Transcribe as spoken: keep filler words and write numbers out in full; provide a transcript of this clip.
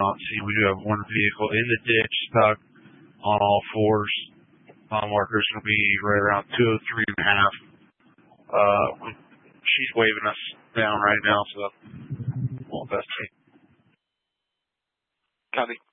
Uh, see, we do have one vehicle in the ditch stuck on all fours. Mile marker's going to be right around two oh three and a half. Uh, she's waving us down right now, so we'll investigate. Copy.